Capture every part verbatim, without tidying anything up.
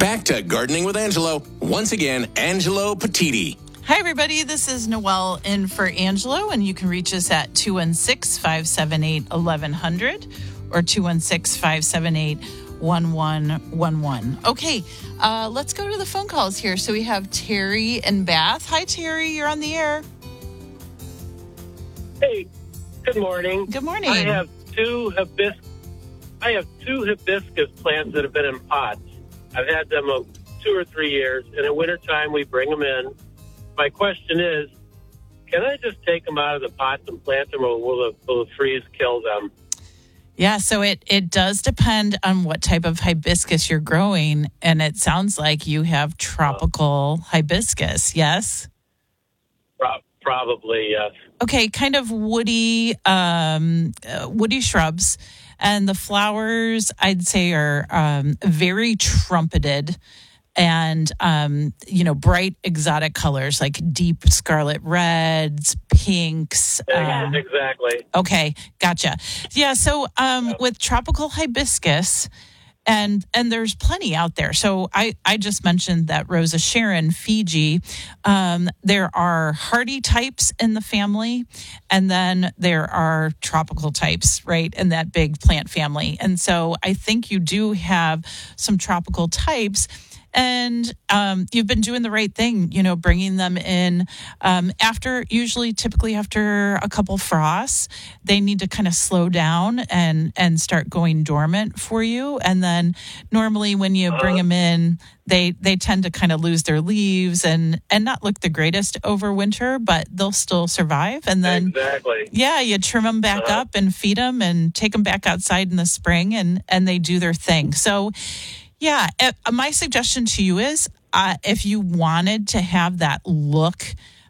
Back to Gardening with Angelo. Once again, Angelo Petiti. Hi, everybody. This is Noelle in for Angelo, and you can reach us at two one six, five seven eight, eleven hundred or two one six, five seven eight, one one one one. Okay, uh, let's go to the phone calls here. So we have Terry in Bath. Hi, Terry. You're on the air. Hey, good morning. Good morning. I have two hibiscus. I have two hibiscus plants that have been in pots. I've had them uh, two or three years, and in wintertime we bring them in. My question is, can I just take them out of the pots and plant them, or will the, will the freeze kill them? Yeah, so it, it does depend on what type of hibiscus you're growing, and it sounds like you have tropical uh, hibiscus, yes? Pro- probably, yes. Okay, kind of woody, um, uh, woody shrubs. And the flowers, I'd say, are um, very trumpeted and, um, you know, bright exotic colors like deep scarlet reds, pinks. Yeah, uh, exactly. Okay, gotcha. Yeah, so um, yeah. with tropical hibiscus, and and there's plenty out there. So I, I just mentioned that Rosa Sharon, Fiji. Um, there are hardy types in the family, and then there are tropical types, right, in that big plant family. And so I think you do have some tropical types. And um, you've been doing the right thing, you know, bringing them in um, after, usually typically after a couple frosts. They need to kind of slow down and, and start going dormant for you. And then normally when you bring them in, they, they tend to kind of lose their leaves and, and not look the greatest over winter, but they'll still survive. And then, exactly. yeah, you trim them back uh-huh. up and feed them and take them back outside in the spring, and, and they do their thing. So, yeah, my suggestion to you is uh, if you wanted to have that look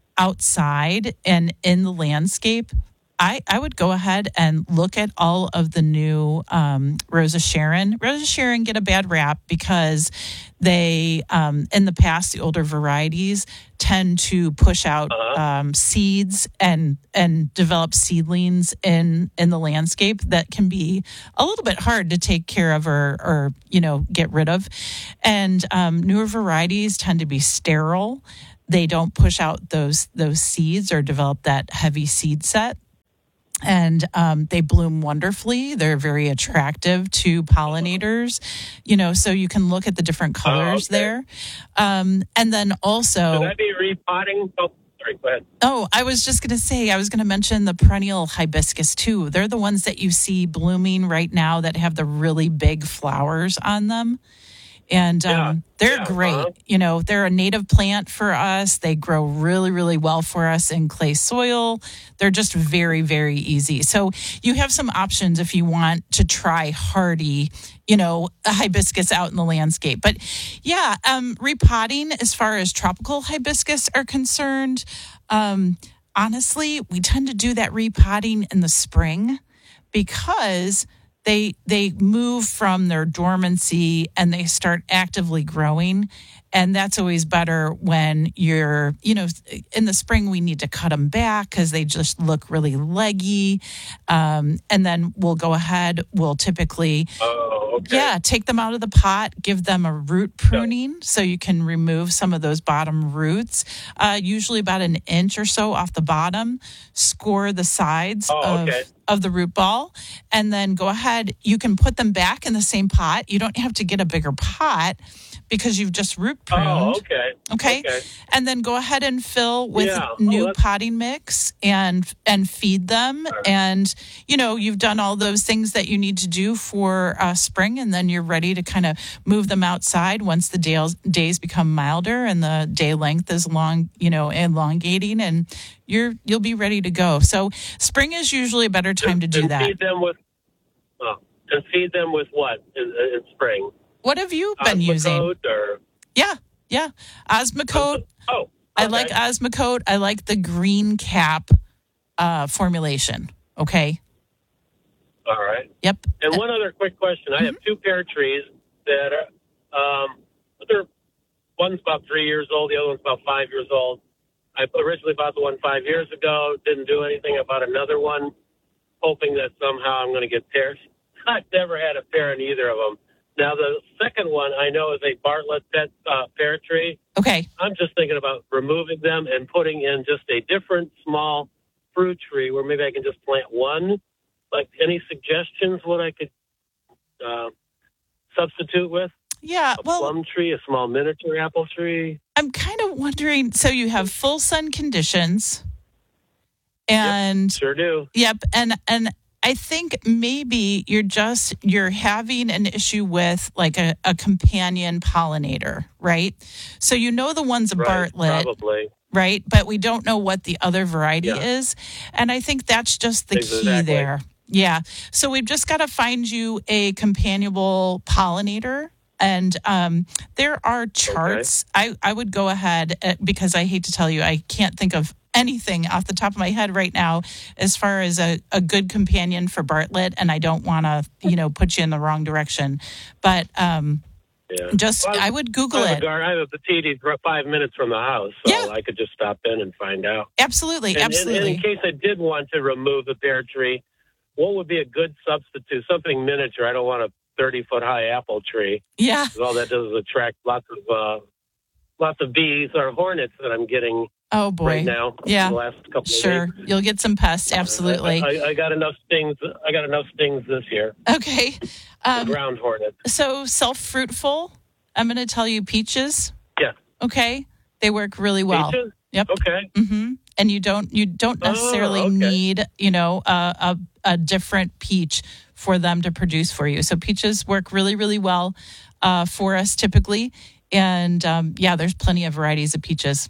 outside and in the landscape, I, I would go ahead and look at all of the new um, Rosa Sharon. Rosa Sharon get a bad rap because they, um, in the past, the older varieties tend to push out uh-huh. um, seeds and and develop seedlings in, in the landscape that can be a little bit hard to take care of or, or you know, get rid of. And um, newer varieties tend to be sterile. They don't push out those those seeds or develop that heavy seed set. And um, they bloom wonderfully. They're very attractive to pollinators, you know, so you can look at the different colors oh, okay. there. Um, and then also... Should I be repotting? Oh, sorry, go ahead. Oh, I was just going to say, I was going to mention the perennial hibiscus, too. They're the ones that you see blooming right now that have the really big flowers on them. And um, yeah, they're yeah, great. Uh-huh. You know, they're a native plant for us. They grow really, really well for us in clay soil. They're just very, very easy. So you have some options if you want to try hardy, you know, a hibiscus out in the landscape. But yeah, um, repotting as far as tropical hibiscus are concerned, um, honestly, we tend to do that repotting in the spring because They they move from their dormancy and they start actively growing. And that's always better when you're, you know, in the spring, we need to cut them back because they just look really leggy. Um, and then we'll go ahead, we'll typically, oh, okay. yeah, take them out of the pot, give them a root pruning yep. so you can remove some of those bottom roots, uh, usually about an inch or so off the bottom, score the sides oh, of, okay. of the root ball, and then go ahead. You can put them back in the same pot. You don't have to get a bigger pot because you've just root pruned. Oh, okay. okay. Okay. And then go ahead and fill with Yeah. new Oh, potting mix and and feed them. Right. And, you know, you've done all those things that you need to do for uh, spring, and then you're ready to kind of move them outside once the days, days become milder and the day length is long, you know, elongating, and you're you'll be ready to go. So spring is usually a better time and, to do and that. Feed them with, oh, and feed them with what in, in spring? What have you been using? Or? Yeah, yeah. Osmocote. Oh, okay. I like Osmocote. I like the green cap uh, formulation. Okay. All right. Yep. And one other quick question. I mm-hmm. have two pear trees that are, um, they're, one's about three years old. The other one's about five years old. I originally bought the one five years ago. Didn't do anything. I bought another one, hoping that somehow I'm going to get pears. I've never had a pear in either of them. Now, the second one I know is a Bartlett pet uh, pear tree. Okay. I'm just thinking about removing them and putting in just a different small fruit tree where maybe I can just plant one. Like, any suggestions what I could uh, substitute with? Yeah, A well, plum tree, a small miniature apple tree. I'm kind of wondering, so you have full sun conditions and Yep, sure do. Yep, and and I think maybe you're just you're having an issue with like a, a companion pollinator, right? So you know the one's a Right, Bartlett, probably. right? But we don't know what the other variety Yeah. is. And I think that's just the key Exactly. there. Yeah. So we've just got to find you a companionable pollinator. And um, there are charts. I, I would go ahead uh, because I hate to tell you, I can't think of anything off the top of my head right now as far as a, a good companion for Bartlett. And I don't want to, you know, put you in the wrong direction. But um, Yeah. just, Well, I would Google I have it. a gar- I have a petite five minutes from the house, so Yeah. I could just stop in and find out. Absolutely. And, and- absolutely. and in case I did want to remove the pear tree, what would be a good substitute? Something miniature. I don't want a thirty-foot high apple tree. yeah. 'Cause all that does is attract lots of uh, lots of bees or hornets that I'm getting Oh, boy. right now. Yeah. The last couple of Sure. weeks. You'll get some pests. Absolutely. I, I, I got enough stings. I got enough stings this year. Okay. Um, Ground hornets. so self-fruitful, I'm going to tell you peaches. Yeah. Okay. They work really well. Peaches? Yep. Okay. hmm And you don't you don't necessarily Oh, okay. need, you know, a, a a different peach for them to produce for you. So peaches work really, really well uh, for us typically. And um, yeah, there's plenty of varieties of peaches.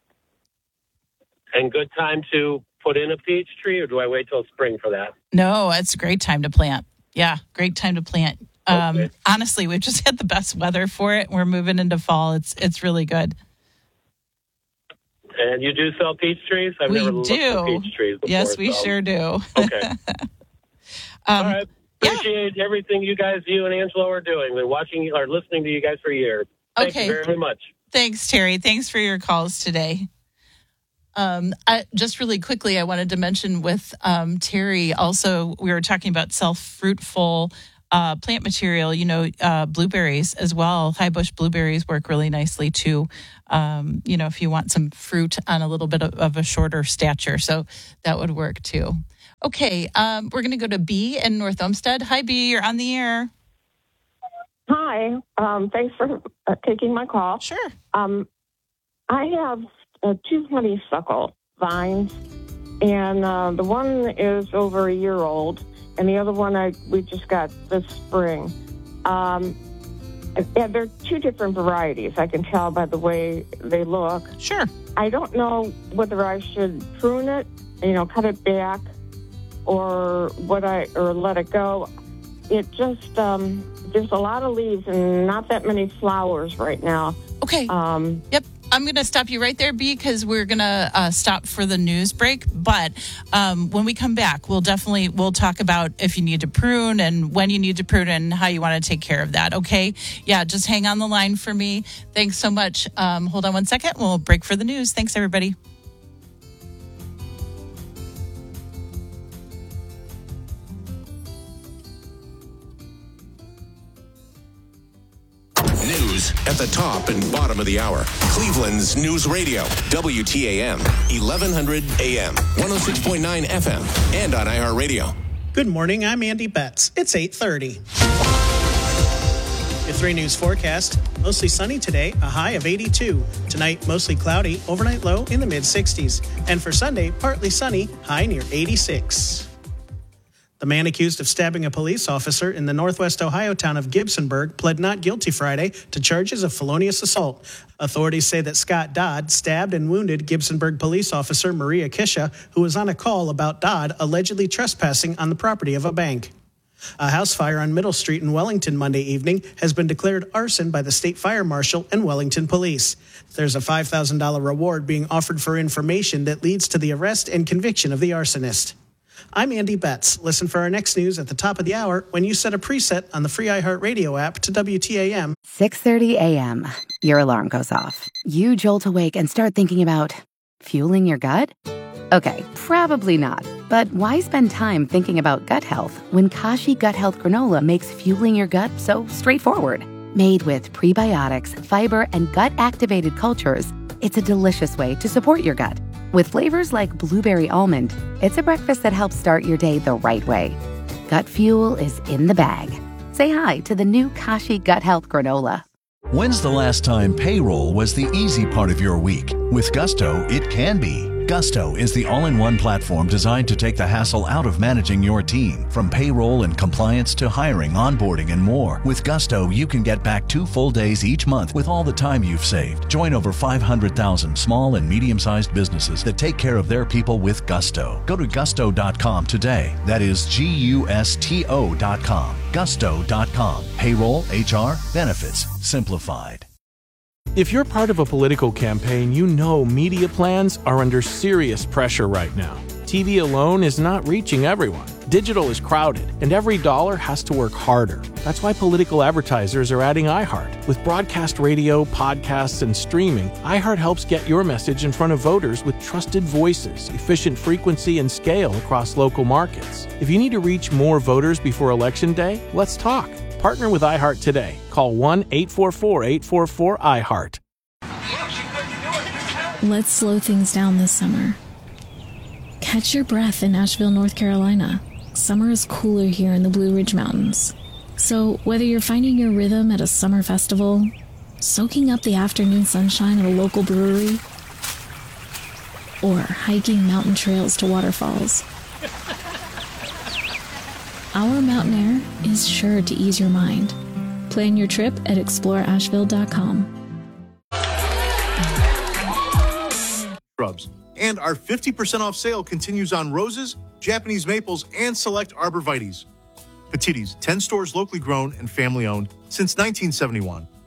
And good time to put in a peach tree, or do I wait till spring for that? No, it's a great time to plant. Yeah, great time to plant. Um, Okay. Honestly, we've just had the best weather for it. We're moving into fall. It's it's really good. And you do sell peach trees? I've We never looked do. for peach trees before. Yes, we so- sure do. Okay. Um, All right. yeah. Appreciate everything you guys, you and Angelo, are doing. Been watching or listening to you guys for years. Thank Okay. you very much. Thanks, Terry. Thanks for your calls today. Um, I, just really quickly, I wanted to mention with um, Terry also, we were talking about self-fruitful uh, plant material, you know, uh, blueberries as well. High bush blueberries work really nicely too, um, you know, if you want some fruit on a little bit of, of a shorter stature. So that would work too. Okay, um, we're going to go to B in North Olmsted. Hi, B, you're on the air. Hi. Um, thanks for uh, taking my call. Sure. Um, I have uh, two honeysuckle vines, and uh, the one is over a year old, and the other one I we just got this spring. Um, and they're two different varieties. I can tell by the way they look. Sure. I don't know whether I should prune it, you know, cut it back, or what I or let it go. It just um, there's a lot of leaves and not that many flowers right now. Okay. Um, Yep. I'm going to stop you right there, B, because we're going to uh, stop for the news break. But um, when we come back, we'll definitely we'll talk about if you need to prune and when you need to prune and how you want to take care of that. Okay. Yeah. Just hang on the line for me. Thanks so much. Um, hold on one second. We'll break for the news. Thanks, everybody. News at the top and bottom of the hour. Cleveland's News Radio, W T A M, eleven hundred A M, one oh six point nine F M, and on iHeartRadio. Good morning, I'm Andy Betts. It's eight thirty. Your three news forecast. Mostly sunny today, a high of eighty-two. Tonight, mostly cloudy, overnight low in the mid sixties. And for Sunday, partly sunny, high near eighty-six. The man accused of stabbing a police officer in the northwest Ohio town of Gibsonburg pled not guilty Friday to charges of felonious assault. Authorities say that Scott Dodd stabbed and wounded Gibsonburg police officer Maria Kisha, who was on a call about Dodd allegedly trespassing on the property of a bank. A house fire on Middle Street in Wellington Monday evening has been declared arson by the state fire marshal and Wellington police. There's a five thousand dollars reward being offered for information that leads to the arrest and conviction of the arsonist. I'm Andy Betts. Listen for our next news at the top of the hour when you set a preset on the free iHeartRadio app to W T A M. six thirty a.m. Your alarm goes off. You jolt awake and start thinking about fueling your gut? Okay, probably not. But why spend time thinking about gut health when Kashi Gut Health Granola makes fueling your gut so straightforward? Made with prebiotics, fiber, and gut-activated cultures, it's a delicious way to support your gut. With flavors like blueberry almond, it's a breakfast that helps start your day the right way. Gut fuel is in the bag. Say hi to the new Kashi Gut Health Granola. When's the last time payroll was the easy part of your week? With Gusto, it can be. Gusto is the all-in-one platform designed to take the hassle out of managing your team. From payroll and compliance to hiring, onboarding, and more. With Gusto, you can get back two full days each month with all the time you've saved. Join over five hundred thousand small and medium-sized businesses that take care of their people with Gusto. Go to gusto dot com today. That is G U S T O dot com. gusto dot com. Payroll, H R, benefits, simplified. If you're part of a political campaign, you know media plans are under serious pressure right now. T V alone is not reaching everyone. Digital is crowded, and every dollar has to work harder. That's why political advertisers are adding iHeart. With broadcast radio, podcasts, and streaming, iHeart helps get your message in front of voters with trusted voices, efficient frequency, and scale across local markets. If you need to reach more voters before Election Day, let's talk. Partner with iHeart today. Call one eight four four, eight four four, I heart. Let's slow things down this summer. Catch your breath in Asheville, North Carolina. Summer is cooler here in the Blue Ridge Mountains. So whether you're finding your rhythm at a summer festival, soaking up the afternoon sunshine at a local brewery, or hiking mountain trails to waterfalls, our mountain air is sure to ease your mind. Plan your trip at explore asheville dot com. Shrubs. And our fifty percent off sale continues on roses, Japanese maples, and select arborvitaes. Petites, ten stores locally grown and family owned since nineteen seventy-one.